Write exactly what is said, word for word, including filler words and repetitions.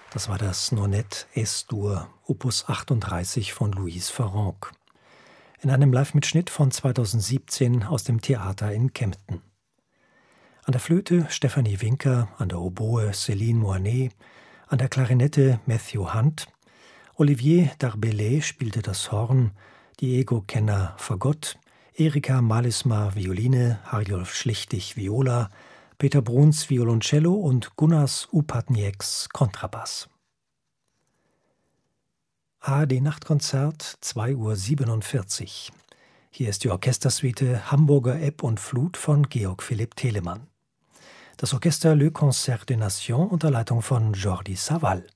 Das war das Nonet Es-Dur, Opus achtunddreißig von Louise Farrenc. In einem Live-Mitschnitt von zweitausendsiebzehn aus dem Theater in Kempten. An der Flöte Stephanie Winker, an der Oboe Céline Moinet, an der Klarinette Matthew Hunt. Olivier Darbellay spielte das Horn, Diego Kenner Fagott, Erika Malisma Violine, Harjolf Schlichtig Viola, Peter Bruns Violoncello und Gunnars Upatnieks Kontrabass. A D-Nachtkonzert, zwei Uhr siebenundvierzig. Hier ist die Orchestersuite Hamburger Ebb und Flut von Georg Philipp Telemann. Das Orchester Le Concert des Nations unter Leitung von Jordi Savall.